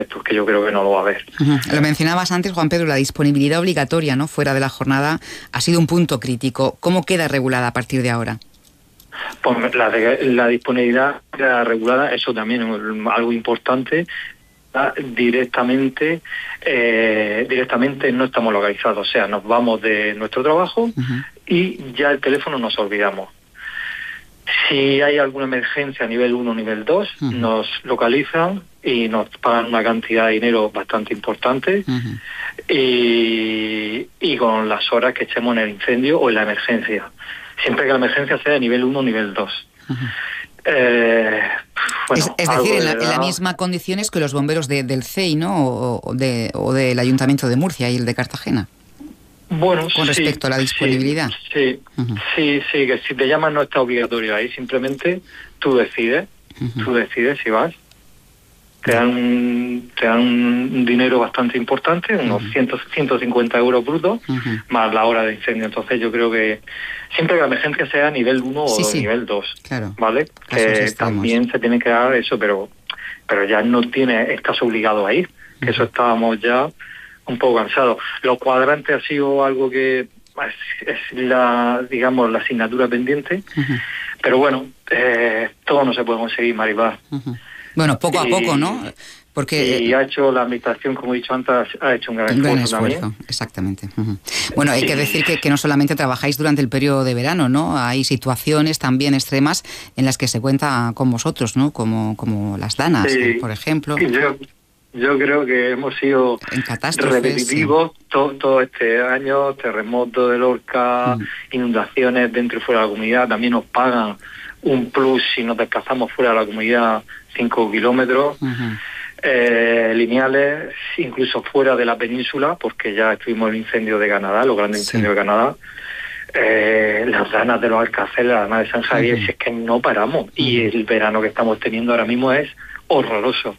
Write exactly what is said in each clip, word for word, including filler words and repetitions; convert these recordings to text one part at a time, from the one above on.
que yo creo que no lo va a haber. Uh-huh. Lo mencionabas antes, Juan Pedro, la disponibilidad obligatoria, ¿no?, fuera de la jornada ha sido un punto crítico. ¿Cómo queda regulada a partir de ahora? Pues la, de, la disponibilidad regulada, eso también es algo importante. Directamente, eh, directamente no estamos localizados, o sea, nos vamos de nuestro trabajo uh-huh. y ya el teléfono nos olvidamos. Si hay alguna emergencia a nivel uno o nivel dos, uh-huh. nos localizan y nos pagan una cantidad de dinero bastante importante uh-huh. y, y con las horas que echemos en el incendio o en la emergencia. Siempre que la emergencia sea de nivel uno o nivel dos. Uh-huh. Eh, bueno, es, es decir, en, la, en las mismas condiciones que los bomberos de, del C E I, ¿no? O, o, de, o del Ayuntamiento de Murcia y el de Cartagena. Bueno, con respecto sí, a la disponibilidad. Sí, sí, uh-huh. sí, sí, que si te llaman no está obligatorio ahí, simplemente tú decides, uh-huh. tú decides si vas. Te dan un, te dan un dinero bastante importante, unos uh-huh. cien, ciento cincuenta euros brutos, uh-huh. más la hora de incendio. Entonces yo creo que siempre que la emergencia sea nivel uno sí, o sí. nivel dos, claro. ¿vale? Que también se tiene que dar eso, pero pero ya no tiene, estás obligado a ir, que uh-huh. eso estábamos ya un poco cansados. Los cuadrantes ha sido algo que es, es la, digamos, la asignatura pendiente, uh-huh. pero bueno, eh, todo no se puede conseguir, Maribel. Uh-huh. Bueno, poco a poco, ¿no? Porque y ha hecho la administración, como he dicho antes, ha hecho un gran esfuerzo, gran esfuerzo también. Exactamente. Uh-huh. Bueno, hay que decir que, que no solamente trabajáis durante el periodo de verano, ¿no? Hay situaciones también extremas en las que se cuenta con vosotros, ¿no? Como, como las danas, sí. por ejemplo. Yo, yo creo que hemos sido repetitivos sí. todo, todo este año, terremoto de Lorca, uh-huh. inundaciones dentro y fuera de la comunidad, también nos pagan un plus si nos desplazamos fuera de la comunidad cinco kilómetros, uh-huh. eh, lineales, incluso fuera de la península, porque ya estuvimos en el incendio de Canadá, los grandes sí. incendios de Canadá, eh, las danas de los Alcaceres, las danas de San Javier, uh-huh. si es que no paramos, uh-huh. y el verano que estamos teniendo ahora mismo es horroroso.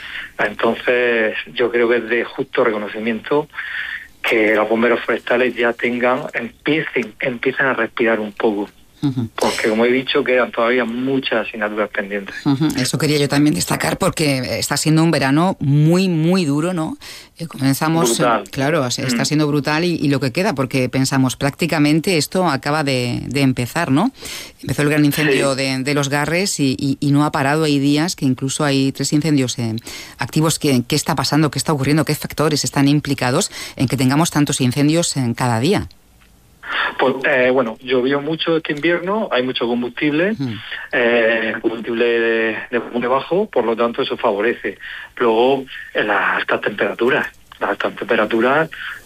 Entonces yo creo que es de justo reconocimiento que los bomberos forestales ya tengan, empiecen, empiecen a respirar un poco. Uh-huh. Porque, como he dicho, quedan todavía muchas asignaturas pendientes. Uh-huh. Eso quería yo también destacar, porque está siendo un verano muy, muy duro, ¿no? Eh, comenzamos, brutal. Eh, claro, está siendo brutal y, y lo que queda, porque pensamos, prácticamente esto acaba de, de empezar, ¿no? Empezó el gran incendio sí. de, de Los Garres y, y, y no ha parado. Hay días que incluso hay tres incendios eh, activos. ¿Qué, ¿Qué está pasando? ¿Qué está ocurriendo? ¿Qué factores están implicados en que tengamos tantos incendios en cada día? Pues eh, bueno, llovió mucho este invierno, hay mucho combustible, mm. eh, combustible de, de muy bajo, por lo tanto eso favorece. Luego, eh, las altas temperaturas, las altas temperaturas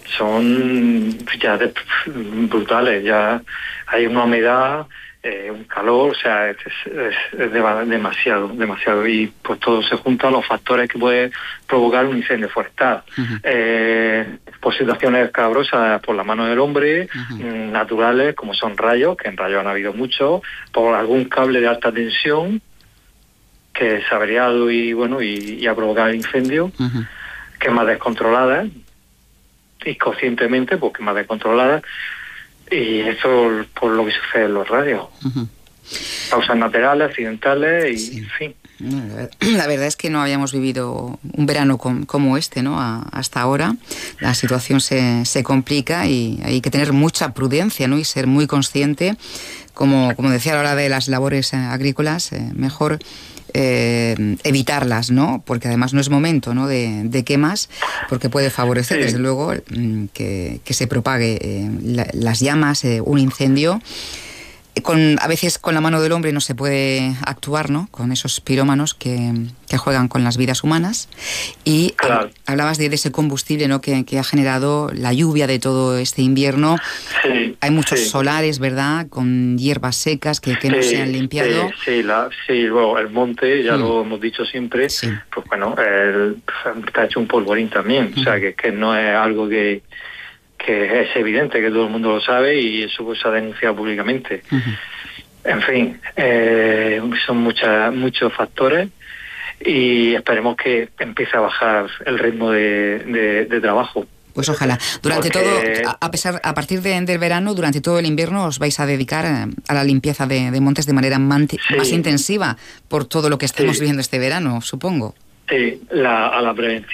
son ya de, brutales, ya hay una humedad, eh, un calor, o sea, es, es, es demasiado, demasiado, y pues todo se junta a los factores que puede provocar un incendio forestal. Uh-huh. Eh, por situaciones escabrosas por la mano del hombre, uh-huh. naturales, como son rayos, que en rayos han habido muchos, por algún cable de alta tensión que se ha averiado y bueno y, y ha provocado el incendio, uh-huh. quemas descontroladas, inconscientemente, pues quemas descontroladas, y eso por lo que sucede en los radios. Uh-huh. Causas naturales, accidentales y sí. en fin. La verdad es que no habíamos vivido un verano com, como este, ¿no? A, hasta ahora. La situación se, se complica y hay que tener mucha prudencia, ¿no? Y ser muy consciente, como, como decía a la hora de las labores eh, agrícolas, eh, mejor eh, evitarlas, ¿no? Porque además no es momento, ¿no? de, de quemas, porque puede favorecer, sí. desde luego, que, que se propague eh, la, las llamas, eh, un incendio. Con, a veces con la mano del hombre no se puede actuar, ¿no? Con esos pirómanos que, que juegan con las vidas humanas. Y claro. hablabas de, de ese combustible, ¿no? que, que ha generado la lluvia de todo este invierno. Sí, Hay muchos sí. solares, ¿verdad? Con hierbas secas que, que sí, no se han limpiado. Sí, sí, la, sí, luego el monte, ya mm. lo hemos dicho siempre, sí. pues bueno, el, está hecho un polvorín también. Mm. O sea, que, que no es algo que... que es evidente, que todo el mundo lo sabe y eso pues se ha denunciado públicamente. Uh-huh. En fin, eh, son muchas, muchos factores y esperemos que empiece a bajar el ritmo de, de, de trabajo. Pues ojalá. Durante Porque... todo, a pesar, a partir de, del verano, durante todo el invierno os vais a dedicar a la limpieza de, de montes de manera manti- sí. más intensiva por todo lo que estamos sí. viviendo este verano, supongo. Sí, la, a la prevención.